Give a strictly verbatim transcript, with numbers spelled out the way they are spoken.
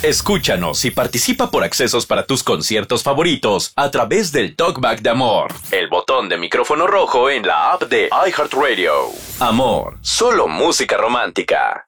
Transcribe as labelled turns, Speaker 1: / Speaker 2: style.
Speaker 1: Escúchanos y participa por accesos para tus conciertos favoritos a través del Talkback de Amor, el botón de micrófono rojo en la app de iHeartRadio. Amor, solo música romántica.